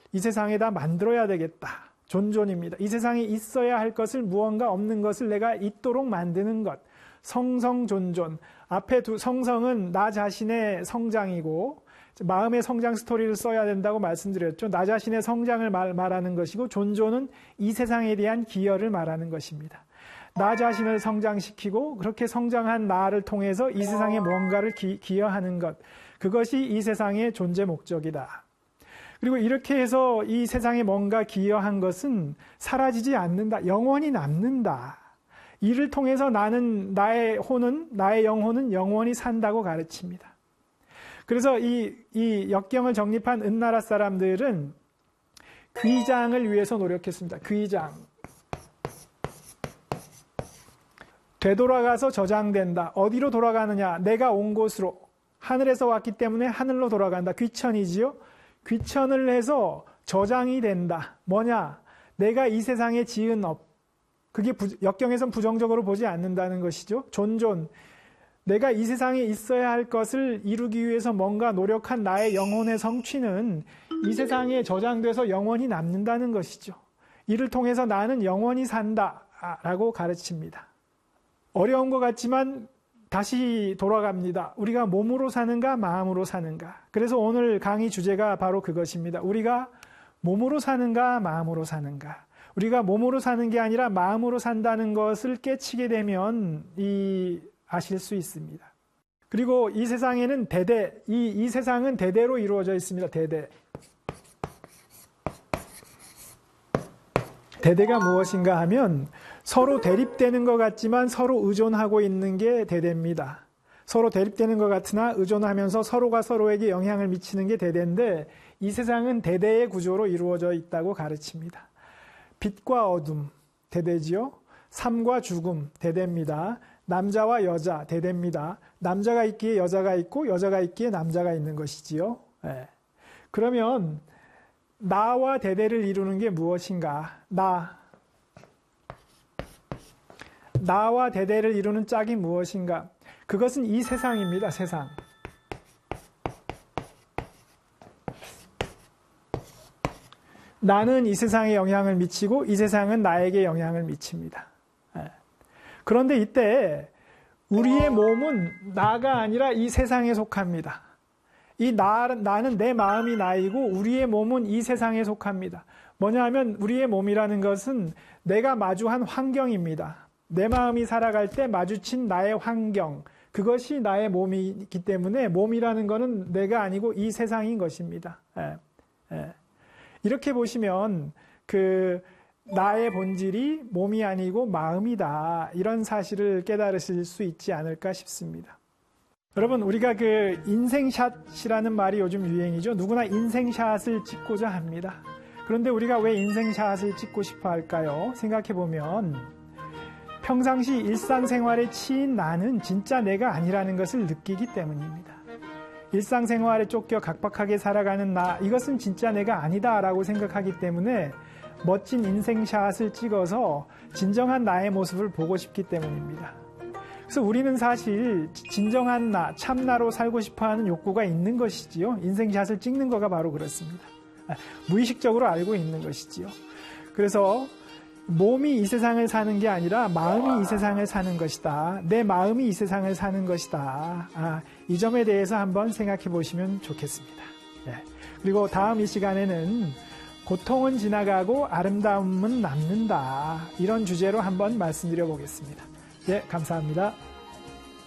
이 세상에다 만들어야 되겠다. 존존입니다. 이 세상에 있어야 할 것을 무언가 없는 것을 내가 있도록 만드는 것. 성성존존. 앞에 성성은 나 자신의 성장이고 마음의 성장 스토리를 써야 된다고 말씀드렸죠. 나 자신의 성장을 말하는 것이고 존존은 이 세상에 대한 기여를 말하는 것입니다. 나 자신을 성장시키고 그렇게 성장한 나를 통해서 이 세상에 뭔가를 기여하는 것. 그것이 이 세상의 존재 목적이다. 그리고 이렇게 해서 이 세상에 뭔가 기여한 것은 사라지지 않는다. 영원히 남는다. 이를 통해서 나의 영혼은 영원히 산다고 가르칩니다. 그래서 이 역경을 정립한 은나라 사람들은 귀장을 위해서 노력했습니다. 귀장. 되돌아가서 저장된다. 어디로 돌아가느냐? 내가 온 곳으로. 하늘에서 왔기 때문에 하늘로 돌아간다. 귀천이지요. 귀천을 해서 저장이 된다. 뭐냐? 내가 이 세상에 지은 업. 그게 역경에선 부정적으로 보지 않는다는 것이죠. 존존. 내가 이 세상에 있어야 할 것을 이루기 위해서 뭔가 노력한 나의 영혼의 성취는 이 세상에 저장돼서 영원히 남는다는 것이죠. 이를 통해서 나는 영원히 산다라고 가르칩니다. 어려운 것 같지만 다시 돌아갑니다. 우리가 몸으로 사는가 마음으로 사는가. 그래서 오늘 강의 주제가 바로 그것입니다. 우리가 몸으로 사는가 마음으로 사는가. 우리가 몸으로 사는 게 아니라 마음으로 산다는 것을 깨치게 되면 아실 수 있습니다. 그리고 이 세상에는 이 세상은 대대로 이루어져 있습니다. 대대가 무엇인가 하면 서로 대립되는 것 같지만 서로 의존하고 있는 게 대대입니다. 서로 대립되는 것 같으나 의존하면서 서로가 서로에게 영향을 미치는 게 대대인데 이 세상은 대대의 구조로 이루어져 있다고 가르칩니다. 빛과 어둠, 대대지요. 삶과 죽음, 대대입니다. 남자와 여자, 대대입니다. 남자가 있기에 여자가 있고 여자가 있기에 남자가 있는 것이지요. 네. 그러면 나와 대대를 이루는 게 무엇인가? 나와 대대를 이루는 짝이 무엇인가? 그것은 이 세상입니다. 세상. 나는 이 세상에 영향을 미치고 이 세상은 나에게 영향을 미칩니다. 그런데 이때 우리의 몸은 나가 아니라 이 세상에 속합니다. 나는 내 마음이 나이고 우리의 몸은 이 세상에 속합니다. 뭐냐 하면 우리의 몸이라는 것은 내가 마주한 환경입니다. 내 마음이 살아갈 때 마주친 나의 환경, 그것이 나의 몸이기 때문에 몸이라는 것은 내가 아니고 이 세상인 것입니다. 이렇게 보시면 나의 본질이 몸이 아니고 마음이다. 이런 사실을 깨달으실 수 있지 않을까 싶습니다. 여러분, 우리가 인생샷이라는 말이 요즘 유행이죠. 누구나 인생샷을 찍고자 합니다. 그런데 우리가 왜 인생샷을 찍고 싶어 할까요? 생각해 보면 평상시 일상생활에 치인 나는 진짜 내가 아니라는 것을 느끼기 때문입니다. 일상생활에 쫓겨 각박하게 살아가는 나, 이것은 진짜 내가 아니다라고 생각하기 때문에 멋진 인생샷을 찍어서 진정한 나의 모습을 보고 싶기 때문입니다. 그래서 우리는 사실 진정한 나, 참나로 살고 싶어하는 욕구가 있는 것이지요. 인생샷을 찍는 거가 바로 그렇습니다. 무의식적으로 알고 있는 것이지요. 그래서 몸이 이 세상을 사는 게 아니라 마음이 이 세상을 사는 것이다. 내 마음이 이 세상을 사는 것이다. 이 점에 대해서 한번 생각해 보시면 좋겠습니다. 그리고 다음 이 시간에는 고통은 지나가고 아름다움은 남는다. 이런 주제로 한번 말씀드려 보겠습니다. 감사합니다.